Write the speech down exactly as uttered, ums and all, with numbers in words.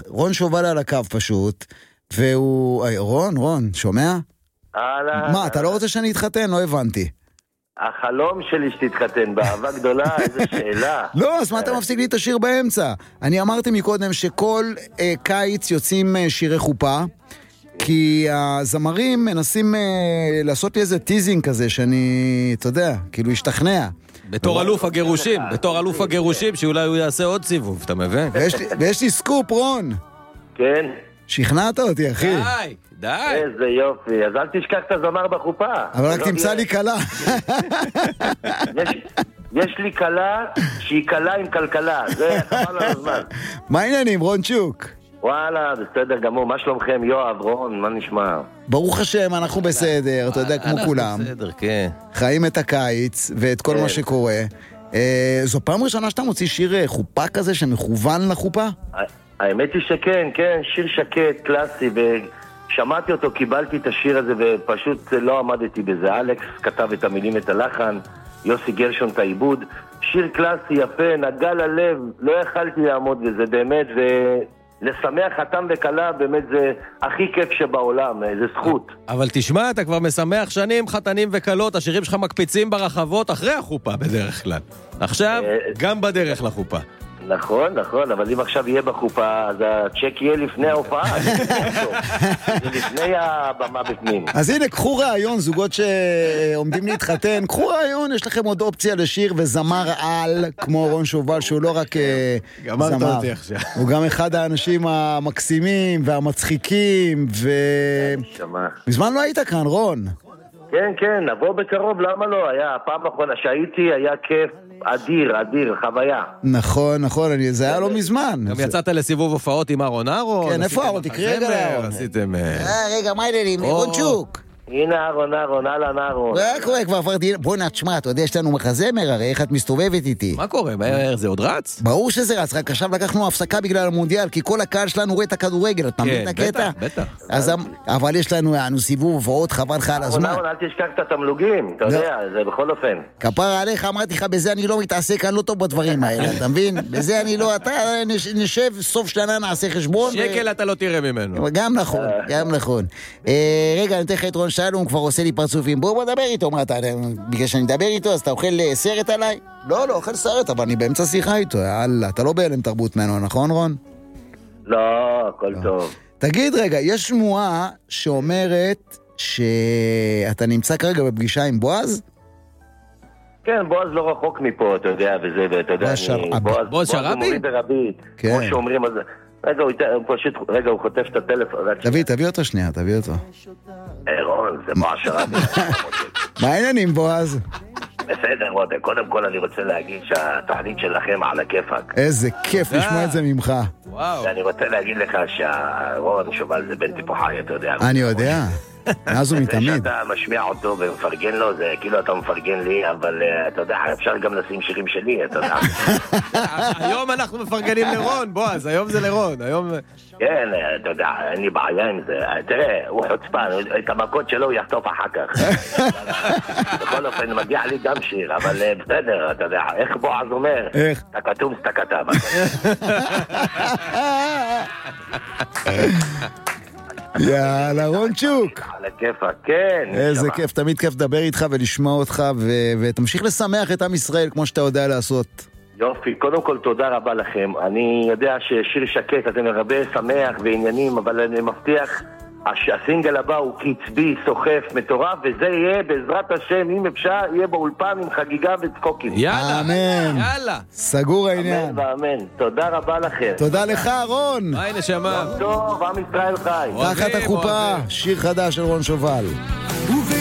רון שובל על הקו פשוט, והוא... רון, רון, שומע? מה, אתה לא רוצה שאני אתחתן? לא הבנתי. החלום שלי שתתחתן, באהבה גדולה, איזו שאלה. לא, אז מה אתה מפסיק לי את השיר באמצע? אני אמרתי מקודם שכל אה, קיץ יוצאים אה, שירי חופה, כי הזמרים מנסים אה, לעשות לי איזה טיזינג כזה, שאני, אתה יודע, כאילו השתכנע. בתור אלוף הגירושים, בתור אלוף הגירושים, שאולי הוא יעשה עוד סיבוב, אתה מבין? ויש לי, ויש לי סקופ, רון. כן. שכנעת אותי, אחי. די, די. איזה יופי, אז אל תשכח את הזמר בחופה. אבל רק תמצא לי קלה. יש, יש לי קלה שהיא קלה עם כלכלה, זה חבל על הזמן. מה העניינים, רון צ'וק? וואלה, בסדר גמור, מה שלומכם? יואב, רון, מה נשמע? ברוך השם, אנחנו בסדר, אתה יודע, כמו כולם. בסדר, כן. חיים את הקיץ ואת כל מה שקורה. זו פעם ראשונה שאתה מוציא שיר חופה כזה שמכוון לחופה? האמת היא שכן, כן, שיר שקט, קלאסי, ושמעתי אותו, קיבלתי את השיר הזה ופשוט לא עמדתי בזה. אלכס כתב את המילים, את הלחן, יוסי גרשון את העיבוד. שיר קלאסי, יפה, נגע ללב, לא יכלתי לעמוד בזה, באמת, ולשמח חתם וקלה, באמת זה הכי כיף שבעולם, זה זכות. אבל תשמע, אתה כבר משמח שנים חתנים וקלות, השירים שלך מקפיצים ברחבות אחרי החופה בדרך כלל. עכשיו, גם בדרך לחופה. נכון, נכון, אבל אם עכשיו יהיה בחופה, אז הצ'ק יהיה לפני ההופעה. זה לפני הבמה בפנים. אז הנה, קחו רעיון, זוגות שעומדים להתחתן, קחו רעיון, יש לכם עוד אופציה לשיר וזמר על, כמו רון שובל, שהוא לא רק זמר. הוא גם אחד האנשים המקסימים והמצחיקים, ו... בזמן לא היית כאן, רון. כן, כן, נבוא בקרוב, למה לא? היה, הפעם האחרונה שהייתי, היה כיף. אדיר, אדיר, חוויה. נכון, נכון, זה היה לא מזמן. גם יצאת לסיבוב הופעות עם אהרון אהרון. כן, איפה אהרון? תקריא רגע לאהרון. עשיתם... רגע, מה העניינים? רון צ'וק. הנה אהרון, אהרון, אהלן אהרון. מה קורה? כבר עברתי... בוא נתשמע, אתה יודע, יש לנו מחזמר, הרי איך את מסתובבת איתי? מה קורה? זה עוד רץ? ברור שזה רץ, רק עכשיו לקחנו הפסקה בגלל המונדיאל, כי כל הקהל שלנו רואה את הכדורגל, אתה מבין את הקטע? בטח, בטח. אבל יש לנו סיבוב הופעות, חבל לך על הזמן. אהרון, אל תשכח את התמלוגים, אתה יודע, זה בכל אופן. כפרה עליך, אמרתי לך, בזה אני לא מתעסק, אני לא טוב בדברים האלה, אתה מבין? בזה אני לא, אתה נשב, סוף שנה נעשה חשבון. שקל אתה לא תראה ממנו. גם נכון, גם נכון. רגע, אני אתן לך את רון שלום, כבר עושה לי פרצופים. בוא מדבר איתו, מה אתה, בגלל שאני מדבר איתו, אז אתה אוכל סרט עליי? לא, לא אוכל סרט, אבל אני באמצע שיחה איתו. יאללה, אתה לא בהלם תרבות ממנו, נכון רון? לא, הכל טוב. תגיד רגע, יש שמועה שאומרת שאתה נמצא כרגע בפגישה עם בועז? כן, בועז לא רחוק מפה, אתה יודע, וזה, ואתה יודע, בועז שרבי? בועז מוריד ברבית, כמו שאומרים על זה. רגע, הוא פשוט, רגע, הוא חוטף את הטלפון. תביא, תביא אותו שנייה, תביא אותו. רון, זה בועז שרבי. מה העניינים, בועז? בסדר, רותם, קודם כל אני רוצה להגיד שהתוכנית שלכם על הכיפק. איזה כיף לשמוע את זה ממך. ואני רוצה להגיד לך שהרון שובל זה בן טיפוחי, אתה יודע. אני יודע. אז הוא מתמיד. זה שאתה משמיע אותו ומפרגן לו, זה כאילו אתה מפרגן לי, אבל אתה יודע, אפשר גם לשים שירים שלי, אתה יודע. היום אנחנו מפרגנים לרון, בועז, היום זה לרון, היום... כן, אתה יודע, אין לי בעיה עם זה. תראה, הוא חוצפן, את המכות שלו הוא יחטוף אחר כך. בכל אופן, מגיע לי גם שיר, אבל בסדר, אתה יודע, איך בועז אומר? איך? תקתום סתקתה. יאללה, רון צ'וק. על הכיפה, כן. איזה כיף, תמיד כיף לדבר איתך ולשמוע אותך, ותמשיך לשמח את עם ישראל כמו שאתה יודע לעשות. יופי, קודם כל תודה רבה לכם. אני יודע ששיר שקט, אתם הרבה שמח ועניינים, אבל אני מבטיח שהסינגל הבא הוא קצבי, סוחף, מטורף, וזה יהיה בעזרת השם, אם אפשר, יהיה באולפן עם חגיגה וצחוקים. יאללה, אמן. יאללה. סגור העניין. אמן ואמן. תודה רבה לכם. תודה לך, רון. היי נשמה. טוב, עם ישראל חי. תחת החופה, שיר חדש של רון שובל.